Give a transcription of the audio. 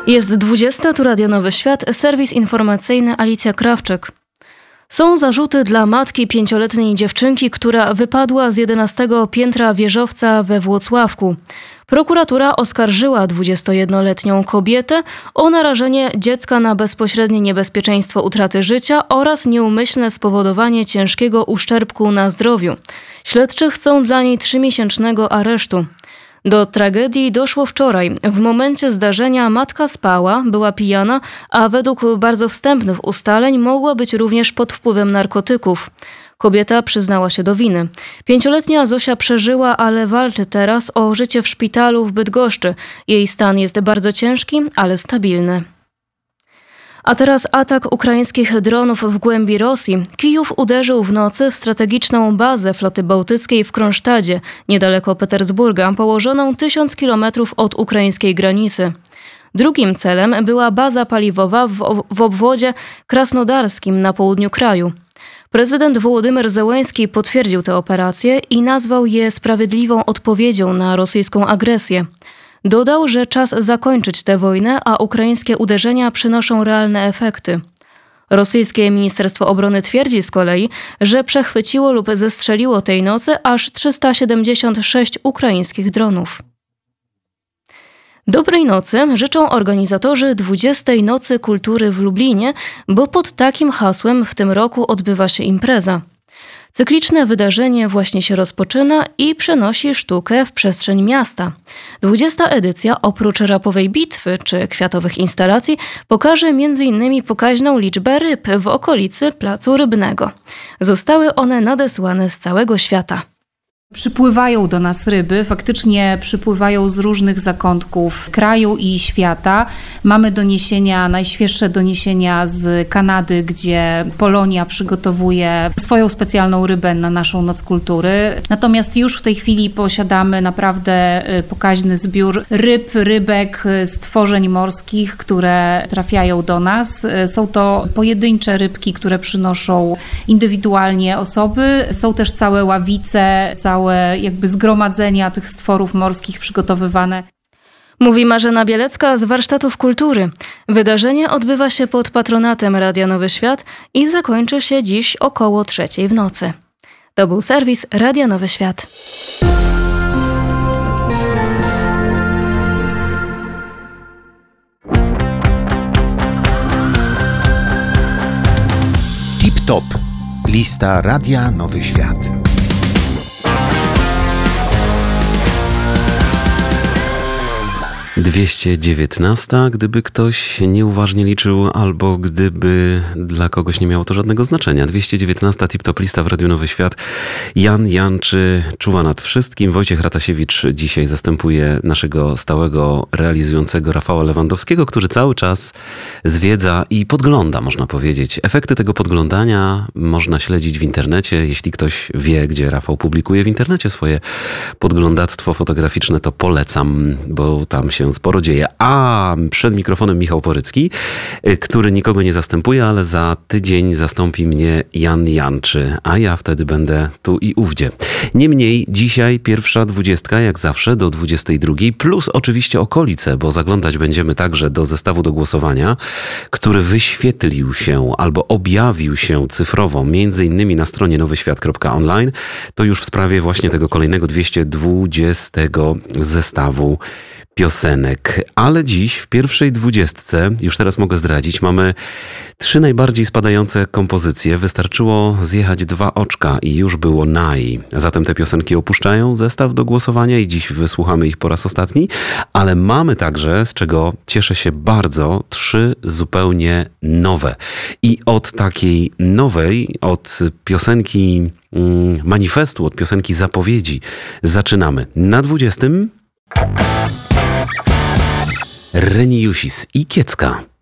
Jest 20, tu Radio Nowy Świat, serwis informacyjny Alicja Krawczyk. Są zarzuty dla matki 5-letniej dziewczynki, która wypadła z 11 piętra wieżowca we Włocławku. Prokuratura oskarżyła 21-letnią kobietę o narażenie dziecka na bezpośrednie niebezpieczeństwo utraty życia oraz nieumyślne spowodowanie ciężkiego uszczerbku na zdrowiu. Śledczy chcą dla niej 3-miesięcznego aresztu. Do tragedii doszło wczoraj. W momencie zdarzenia matka spała, była pijana, a według bardzo wstępnych ustaleń mogła być również pod wpływem narkotyków. Kobieta przyznała się do winy. 5-letnia Zosia przeżyła, ale walczy teraz o życie w szpitalu w Bydgoszczy. Jej stan jest bardzo ciężki, ale stabilny. A teraz atak ukraińskich dronów w głębi Rosji. Kijów uderzył w nocy w strategiczną bazę floty bałtyckiej w Kronsztadzie, niedaleko Petersburga, położoną 1000 kilometrów od ukraińskiej granicy. Drugim celem była baza paliwowa w obwodzie krasnodarskim na południu kraju. Prezydent Wołodymyr Zełenski potwierdził te operacje i nazwał je sprawiedliwą odpowiedzią na rosyjską agresję. Dodał, że czas zakończyć tę wojnę, a ukraińskie uderzenia przynoszą realne efekty. Rosyjskie Ministerstwo Obrony twierdzi z kolei, że przechwyciło lub zestrzeliło tej nocy aż 376 ukraińskich dronów. Dobrej nocy życzą organizatorzy 20. Nocy Kultury w Lublinie, bo pod takim hasłem w tym roku odbywa się impreza. Cykliczne wydarzenie właśnie się rozpoczyna i przenosi sztukę w przestrzeń miasta. 20. edycja oprócz rapowej bitwy czy kwiatowych instalacji pokaże m.in. pokaźną liczbę ryb w okolicy Placu Rybnego. Zostały one nadesłane z całego świata. Przypływają do nas ryby, faktycznie przypływają z różnych zakątków kraju i świata. Mamy doniesienia, najświeższe doniesienia z Kanady, gdzie Polonia przygotowuje swoją specjalną rybę na naszą Noc Kultury. Natomiast już w tej chwili posiadamy naprawdę pokaźny zbiór ryb, rybek, stworzeń morskich, które trafiają do nas. Są to pojedyncze rybki, które przynoszą indywidualnie osoby. Są też całe ławice, całe jakby zgromadzenia tych stworów morskich przygotowywane. Mówi Marzena Bielecka z Warsztatów Kultury. Wydarzenie odbywa się pod patronatem Radia Nowy Świat i zakończy się dziś około 3:00 w nocy. To był serwis Radia Nowy Świat. Tip Top. Lista Radia Nowy Świat. 219, gdyby ktoś nieuważnie liczył, albo gdyby dla kogoś nie miało to żadnego znaczenia. 219 tip-top lista w Radiu Nowy Świat. Jan Janczy czuwa nad wszystkim. Wojciech Ratasiewicz dzisiaj zastępuje naszego stałego realizującego Rafała Lewandowskiego, który cały czas zwiedza i podgląda, można powiedzieć. Efekty tego podglądania można śledzić w internecie. Jeśli ktoś wie, gdzie Rafał publikuje w internecie swoje podglądactwo fotograficzne, to polecam, bo tam się sporo dzieje. A przed mikrofonem Michał Porycki, który nikogo nie zastępuje, ale za tydzień zastąpi mnie Jan Janczy, a ja wtedy będę tu i ówdzie. Niemniej dzisiaj pierwsza 20, jak zawsze, do 22, plus oczywiście okolice, bo zaglądać będziemy także do zestawu do głosowania, który wyświetlił się albo objawił się cyfrowo, między innymi na stronie nowyświat.online. To już w sprawie właśnie tego kolejnego 220 zestawu piosenek. Ale dziś w pierwszej 20, już teraz mogę zdradzić, mamy 3 najbardziej spadające kompozycje. Wystarczyło zjechać 2 oczka i już było naj. Zatem te piosenki opuszczają zestaw do głosowania i dziś wysłuchamy ich po raz ostatni. Ale mamy także, z czego cieszę się bardzo, 3 zupełnie nowe. I od takiej nowej, od piosenki manifestu, od piosenki zapowiedzi zaczynamy. Na 20 Reni Jusis i Kiecka.